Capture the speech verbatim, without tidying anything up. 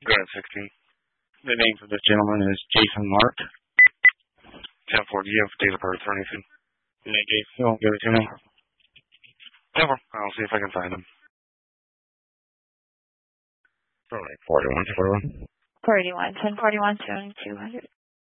Go ahead, sixteen. The name for this gentleman is Jason Mark. ten four, do you have date of birth or anything? Yeah, Jason, you won't give it to me? Never. I'll see if I can find him. All right, forty-one, forty-one. forty-one, ten forty-one, seventy-two hundred.